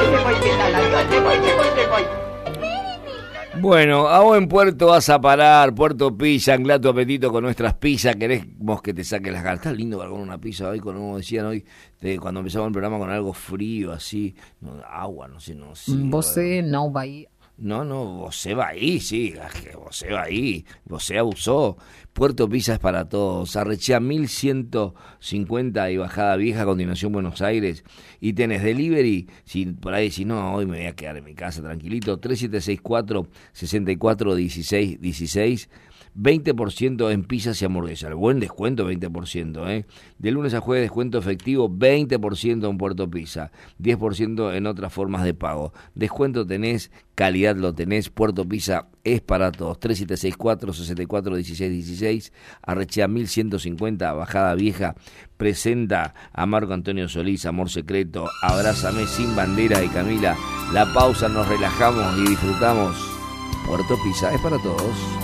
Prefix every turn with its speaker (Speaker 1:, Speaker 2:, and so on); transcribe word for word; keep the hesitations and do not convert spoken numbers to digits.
Speaker 1: voy, me voy, ¿qué tal? Adiós, me voy, me voy, me voy.
Speaker 2: Bueno, a buen puerto vas a parar, Puerto Pizza, ancla tu apetito con nuestras pizzas, queremos que te saques las ganas. Está lindo con una pizza hoy, como decían hoy, de, cuando empezamos el programa con algo frío, así, no, agua, no sé, no sé.
Speaker 3: Você não vai...
Speaker 2: No, no, você va ahí, sí, você va ahí, você abusó. Puerto Pizza es para todos. Arrechea mil ciento cincuenta y Bajada Vieja, a continuación Buenos Aires. Y tenés delivery, si por ahí si no, hoy me voy a quedar en mi casa tranquilito, tres siete seis cuatro, seis cuatro uno seis uno seis. veinte por ciento en pizzas y hamburguesas. Buen descuento, veinte por ciento, ¿eh? De lunes a jueves, descuento efectivo, veinte por ciento en Puerto Pizza, diez por ciento en otras formas de pago. Descuento tenés, calidad lo tenés, Puerto Pizza es para todos. tres siete seis cuatro, seis cuatro uno seis uno seis, Arrechea mil ciento cincuenta, Bajada Vieja, presenta a Marco Antonio Solís, Amor Secreto, Abrázame, Sin Bandera y Camila. La pausa, nos relajamos y disfrutamos. Puerto Pizza es para todos.